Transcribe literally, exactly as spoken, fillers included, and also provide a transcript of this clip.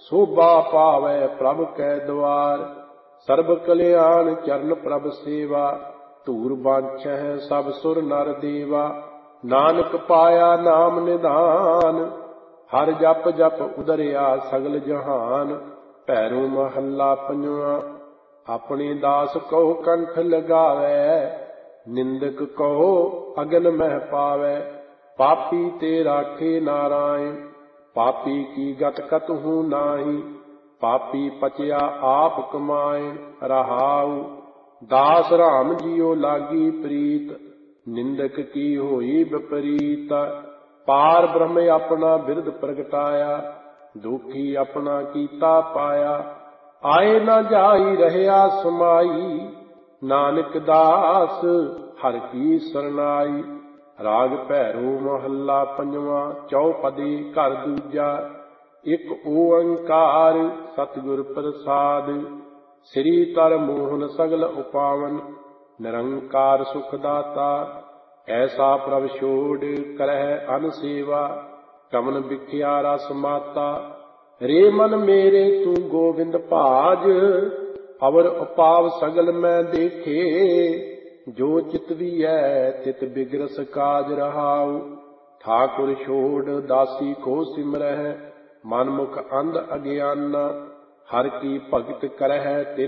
शोभा पावै प्रभ कै द्वार। सर्ब कल्याण चरण प्रभ सेवा, धूर बांछै सब सुर नर देवा। नानक पाया नाम निधान, हर जप जप उदरिया सगल जहान। भैरो महला पंजवा, अपने दास कहो कंठ लगावै। निंदक कहो अगन मह पावै। पापी ते राखे नारायण, पापी की गत कतहु नाही। पापी पचया आप कमाए, रहाऊ दास राम जियो लागी प्रीत। निंदक की होई विपरीत, पार ब्रह्म अपना बिरद प्रगटाया। दुखी अपना कीता पाया, आए न जाई रहया समाई। नानक दास हर की सरनाई। राग भैरो महला पंजवा, चौपदी घर दूजा। एक ओंकार सतगुर प्रसाद, श्री तर मोहन सगल उपावन। निरंकार सुख दाता, ऐसा प्रभ छोड़ करह अन सेवा। कमन बिख्या रस माता, रे मन मेरे तू गोविंद भाज। अवर उपाव सगल मैं देखे, जो चित भी है तित बिगरस काज रहाऊ। ठाकुर छोड़ दासी को सिमरह, मन मुख अंध अज्ञाना। हर की भगत करह तिन